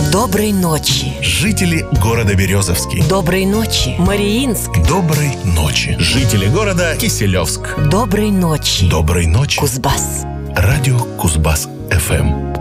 Доброй ночи. Жители города Березовский. Доброй ночи, Мариинск. Доброй ночи, жители города Киселевск. Доброй ночи, Доброй ночи, Кузбасс. радио Кузбасс ФМ.